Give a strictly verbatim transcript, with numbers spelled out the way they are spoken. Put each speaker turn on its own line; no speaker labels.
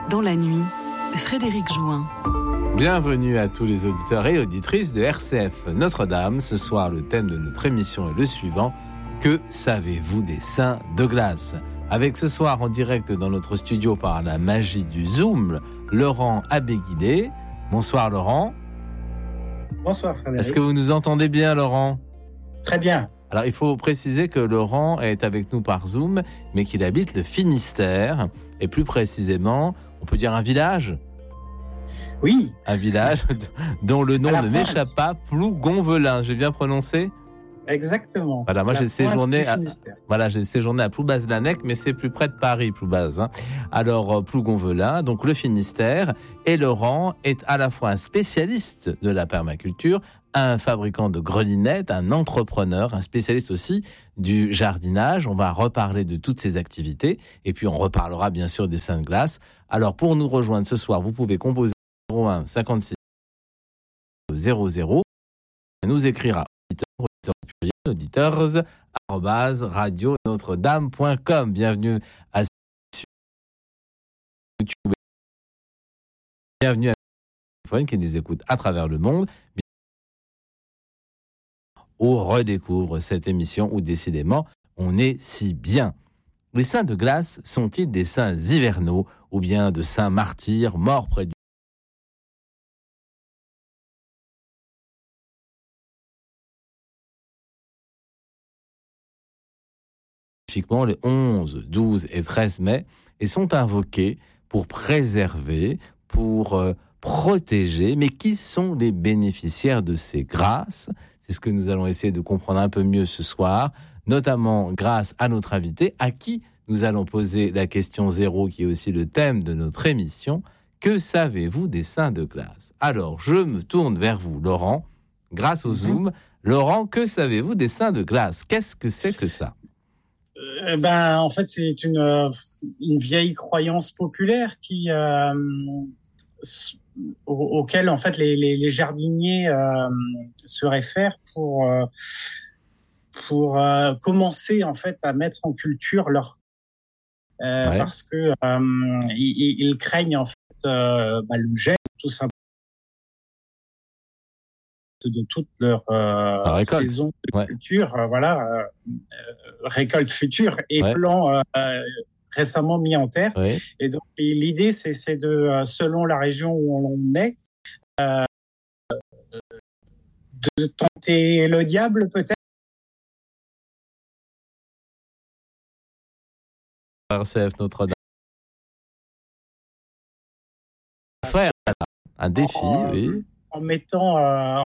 Dans la nuit, Frédéric Join.
Bienvenue à tous les auditeurs et auditrices de R C F Notre-Dame. Ce soir, le thème de notre émission est le suivant. Que savez-vous des saints de glace ? Avec ce soir en direct dans notre studio par la magie du Zoom, Laurent Abéguilé. Bonsoir Laurent.
Bonsoir Frédéric.
Est-ce que vous nous entendez bien Laurent ?
Très bien.
Alors il faut préciser que Laurent est avec nous par Zoom, mais qu'il habite le Finistère, et plus précisément, on peut dire un village ?
Oui.
Un village dont le nom ne m'échappe pas, Plougonvelin, j'ai bien prononcé ?
Exactement.
Voilà, moi
la
j'ai séjourné, à,
Finistère.
voilà, j'ai séjourné à Ploubaz-Lanec, mais c'est plus près de Paris, Ploubaz. Hein. Alors Plougonvelin, donc le Finistère, et Laurent est à la fois un spécialiste de la permaculture, un fabricant de grelinettes, un entrepreneur, un spécialiste aussi du jardinage. On va reparler de toutes ces activités, et puis on reparlera bien sûr des saints de glace. Alors pour nous rejoindre ce soir, vous pouvez composer zéro un cinquante-six zéro zéro, nous écrira auditeurs arobase radio notre dame point com. Bienvenue à YouTube. Bienvenue à ceux qui nous écoutent à travers le monde. On redécouvre cette émission où décidément on est si bien. Les saints de glace sont-ils des saints hivernaux ou bien de saints martyrs morts près du les onze, douze et treize mai et sont invoqués pour préserver, pour euh, protéger. Mais qui sont les bénéficiaires de ces grâces ? C'est ce que nous allons essayer de comprendre un peu mieux ce soir, notamment grâce à notre invité, à qui nous allons poser la question zéro, qui est aussi le thème de notre émission. Que savez-vous des saints de glace ? Alors, je me tourne vers vous, Laurent, grâce au Zoom. Laurent, que savez-vous des saints de glace ? Qu'est-ce que c'est que ça ?
Euh, ben, en fait, c'est une, euh, une vieille croyance populaire qui, euh, au, auquel en fait les, les, les jardiniers euh, se réfèrent pour euh, pour euh, commencer en fait à mettre en culture leur euh,
Ouais.
parce que euh, ils, ils craignent en fait euh, bah, le gel tout simplement de toute leur euh, saison de
ouais.
culture, euh, voilà, euh, euh, récolte future et
ouais.
plants euh, récemment mis en terre.
Ouais.
Et donc et l'idée, c'est, c'est de, euh, selon la région où on est, euh, de tenter le diable peut-être.
R C F Notre-Dame. Faire un défi,
en,
oui.
En mettant euh,